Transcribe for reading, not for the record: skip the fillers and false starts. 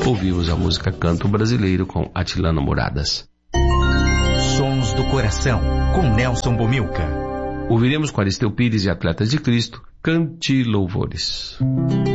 ouvimos a música Canto Brasileiro com Atilano Moradas. Sons do Coração, com Nelson Bomilca. Ouviremos com Aristeu Pires e Atletas de Cristo, Cante Louvores.